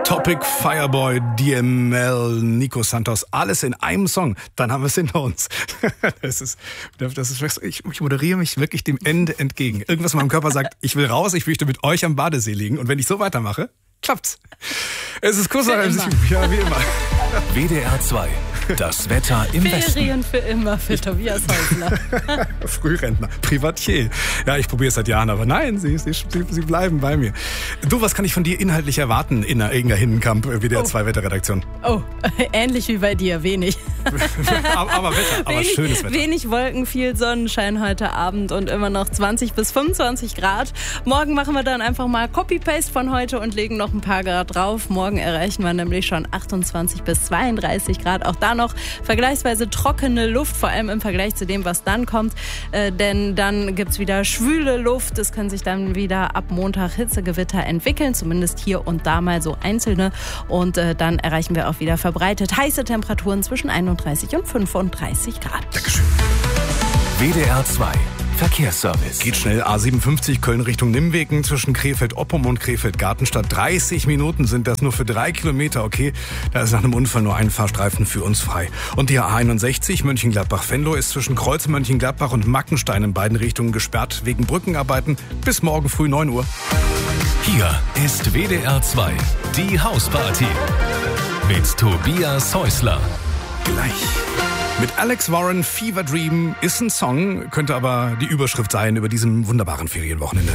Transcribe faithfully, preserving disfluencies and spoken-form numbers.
Topic, Fireboy, D M L, Nico Santos, alles in einem Song. Dann haben wir es hinter uns. Das ist, das ist, ich, ich moderiere mich wirklich dem Ende entgegen. Irgendwas in meinem Körper sagt, ich will raus, ich möchte mit euch am Badesee liegen. Und wenn ich so weitermache, klappt's. Es ist kurz nach einem Sieg. Ja, wie immer. W D R zwei. Das Wetter im Westen. Ferien für immer für Tobias Häusler. Frührentner, Privatier. Ja, ich probiere es seit Jahren, aber nein, sie, sie, sie bleiben bei mir. Du, was kann ich von dir inhaltlich erwarten in der Inga Hinnenkamp, W D R zwei oh. Wetterredaktion? Oh, ähnlich wie bei dir, wenig. aber, aber Wetter, aber wenig, schönes Wetter. Wenig Wolken, viel Sonnenschein heute Abend und immer noch zwanzig bis fünfundzwanzig Grad. Morgen machen wir dann einfach mal Copy-Paste von heute und legen noch ein paar Grad drauf. Morgen erreichen wir nämlich schon achtundzwanzig bis zweiunddreißig Grad. Auch da noch vergleichsweise trockene Luft, vor allem im Vergleich zu dem, was dann kommt. Äh, denn dann gibt's wieder schwüle Luft. Es können sich dann wieder ab Montag Hitzegewitter entwickeln, zumindest hier und da mal so einzelne. Und äh, dann erreichen wir auch wieder verbreitet heiße Temperaturen zwischen einunddreißig und fünfunddreißig Grad. Dankeschön. W D R zwei. Verkehrsservice. Geht schnell. A siebenundfünfzig Köln Richtung Nimwegen zwischen Krefeld-Oppum und Krefeld-Gartenstadt. dreißig Minuten sind das nur für drei Kilometer. Okay, da ist nach einem Unfall nur ein Fahrstreifen für uns frei. Und die A einundsechzig Mönchengladbach-Venlo ist zwischen Kreuz Mönchengladbach und Mackenstein in beiden Richtungen gesperrt wegen Brückenarbeiten bis morgen früh neun Uhr. Hier ist W D R zwei, die Hausparty mit Tobias Häusler. Gleich. Mit Alex Warren, Fever Dream ist ein Song, könnte aber die Überschrift sein über diesem wunderbaren Ferienwochenende.